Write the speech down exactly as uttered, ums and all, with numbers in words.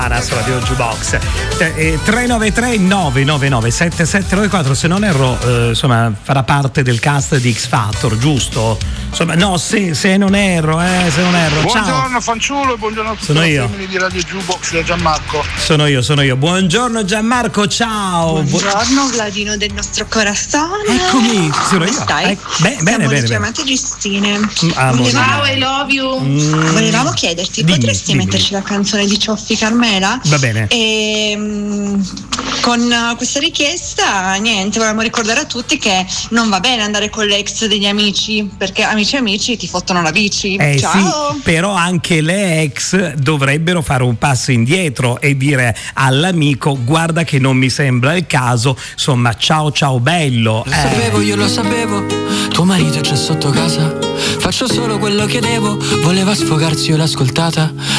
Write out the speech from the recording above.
su Radio Jukebox. eh, tre nove tre nove nove nove sette sette nove quattro, se non erro, eh, insomma farà parte del cast di X Factor, giusto? Insomma, no, se, se non erro, eh, se non erro. Buongiorno ciao. fanciullo, buongiorno a tutti Sono io. di Radio Jukebox da Gianmarco. Sono io, sono io. Buongiorno Gianmarco, ciao. Buongiorno Vladino del nostro corazone. Eccomi, sono io. Come stai? Eh, beh, bene, bene, chiamate Giustine. Ah, Volevamo, I love you. Mm. volevamo chiederti, Dimmi, potresti dimmi. metterci la canzone di Cioffi Carmela? Va bene. E mm, con uh, questa richiesta, niente, volevamo ricordare a tutti che non va bene andare con le ex degli amici, perché amici e amici ti fottono la bici. Eh Ciao. sì, però anche le ex dovrebbero fare un passo indietro e dire all'amico: guarda che non mi sembra il caso, insomma, ciao ciao bello. Lo Eh. sapevo, io lo sapevo, tuo marito c'è sotto casa, faccio solo quello che devo, voleva sfogarsi, io l'ho ascoltata,